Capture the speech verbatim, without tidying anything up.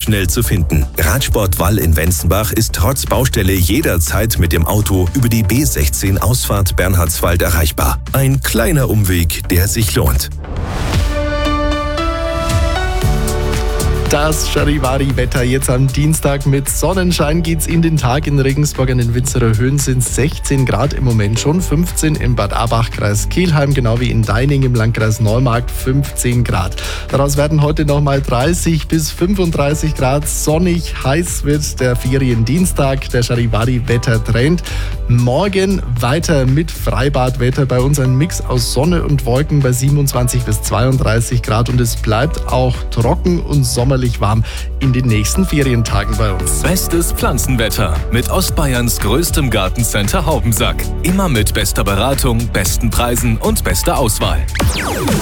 schnell zu finden. Radsport Wall in Wenzenbach ist trotz Baustelle jederzeit mit dem Auto über die B sechzehn Ausfahrt Bernhardswald erreichbar. Ein kleiner Umweg, der sich lohnt. Das Charivari-Wetter jetzt am Dienstag. Mit Sonnenschein geht's in den Tag. In Regensburg an den Winzerer Höhen sind sechzehn Grad im Moment schon, fünfzehn im Bad Abach, Kreis Kelheim, genau wie in Deining im Landkreis Neumarkt fünfzehn Grad. Daraus werden heute nochmal dreißig bis fünfunddreißig Grad. Sonnig, heiß wird der Feriendienstag. Der Charivari-Wettertrend. Morgen weiter mit Freibadwetter. Bei uns ein Mix aus Sonne und Wolken bei siebenundzwanzig bis zweiunddreißig Grad. Und es bleibt auch trocken und sommerlich warm in den nächsten Ferientagen bei uns. Bestes Pflanzenwetter mit Ostbayerns größtem Gartencenter Haubensack. Immer mit bester Beratung, besten Preisen und bester Auswahl.